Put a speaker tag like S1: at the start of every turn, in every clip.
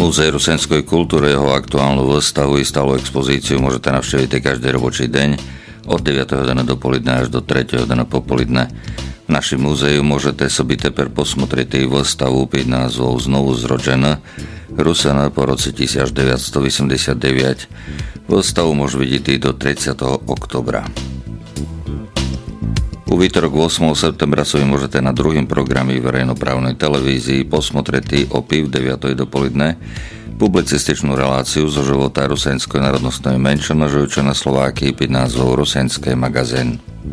S1: Múzej rusenskej kultúry, jeho aktuálnu výstavu i stálu expozíciu môžete navštíviť každý robočí deň od 9. hodiny do poludne až do 3. hodiny popoludne. V našom múzeu môžete sobi teper posmotriť výstavu pod názvom Znovu zrodžená, Rusena po roce 1989. Výstavu môže vidieť do 30. oktobra. U vítorok 8. septembra si môžete na druhým programe verejnoprávnej televízii posmotriť o 9. dopoledne publicističnú reláciu zo života rusenskej národnostnej menšiny žijúcej na Slovákii pod názvom Rusenský magazín.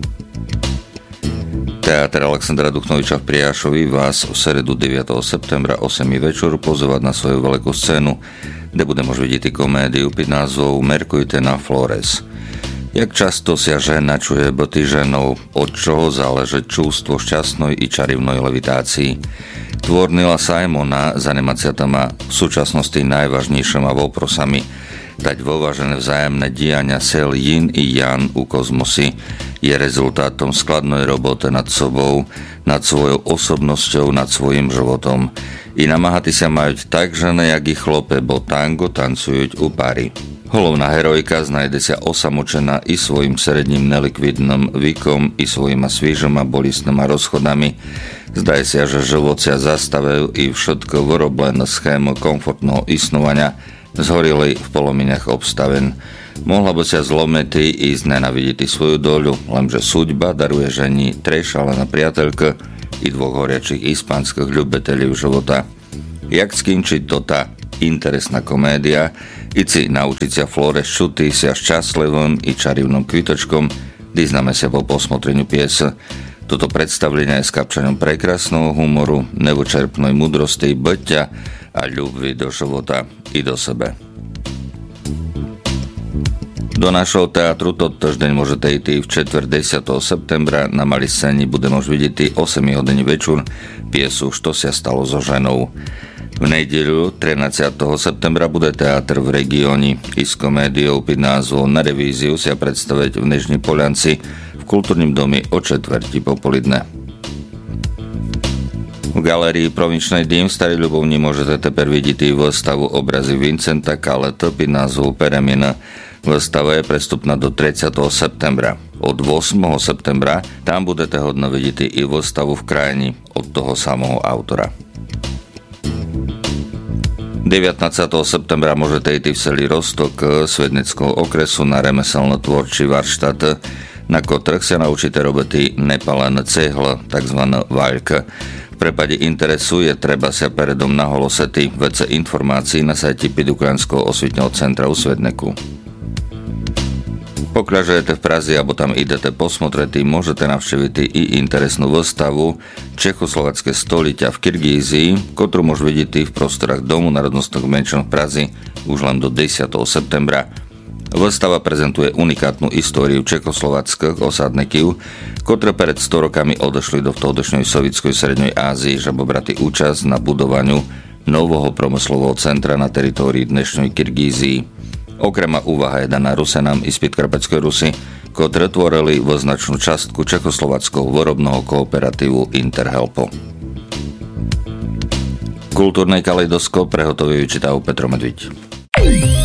S1: Teatr Alexandra Duchnoviča v Prijášovi vás v stredu 9. septembra 8. večer pozývať na svoju veľkú scénu, kde bude môcť vidieť komédiu pod názvom Merkujte na Flores. Jak často sa žena čuje boty ženou, od čoho záleží čústvo šťastnej i čarivnej levitácii. Tvor Nila Simona zanemacia tam má v súčasnosti najvážnejšíma voprosami dať vovážené vzájemné diania sel Yin i Yang u kozmosy je rezultátom skladnej roboty nad sobou, nad svojou osobnosťou, nad svojim životom. I namáhati sa majú tak žene, jak i chlope, bo tango tancujú u páry. Hlavná herojka znajde sa osamočená i svojim sredným nelikvidným výkom i svojima svížoma bolistnými rozchodami. Zdaje sa, že život sa zastavujú i všetko vyroblené schému komfortného isnovania zhorili v polominiach obstaven. Mohla by sa zlomiť i znenavidieť svoju doľu, lenže súďba daruje ženi trešalená priateľka i dvoch horiačích ispánskych ľubiteľov života. Jak skončí to tá interesná komédia, i si naučiť sa Flores čuti sa šťastlivým i čarivným kvitočkom, dýzname sa po posmotreniu piese. Toto predstavlenie je skapčaním prekrásneho humoru, nevočerpnej múdrosti, byťa a ľubvy do života i do sebe. Do našho teatru toto deň môžete ísť v četvrť 10. septembra. Na malej scéni bude môcť vidieť 8 hodiny večer piesu Što sa stalo so ženou. V nedeľu 13. septembra bude teatr v regióne i s komédiou pod názvom Na revíziu sa predstaviť v Nežní Polianci v kultúrnym domi o 4:00 popoludne. V galérii Provinčnej dým v Starej Ľubovni môžete teper vidieť výstavu obrazy Vincenta Kaleta pod názvom Peremina. Výstava je prestupná do 30. septembra. Od 8. septembra tam budete hodno vidieť i výstavu v krajini od toho samého autora. 19. septembra môžete ísť v celý Roztok Svedneckého okresu na remeselno-tvorčí varštát, na ktorých sa naučíte robiť nepálené cehle, tzv. Vaľka. V prípade interesu je treba sa peredom naholoseti vece informácií na sajte Pidukanského osvitného centra u Svedneku. Pokiaľ žijete v Praze alebo tam idete posmotreť, môžete navštíviť i interesnú výstavu Čechoslovacké stoliťa v Kirgízii, ktorú môžete vidieť v prostorách Domu národnostných menšín v Praze už len do 10. septembra. Výstava prezentuje unikátnu históriu čechoslovackých osádnikov, ktoré pred 100 rokami odešli do vtedajšej sovietskej Srednej Ázii, že brali účasť na budovaniu nového promyslového centra na teritórii dnešnej Kirgízii. Okrema úvaha je daná Rusenám i z Podkarpatskej Rusy, ktoré tvorili značnú častku čechoslovackého výrobného kooperatívu Interhelpo. Kultúrnej kaleidoskop prehotovuje čítal Petro Medviť.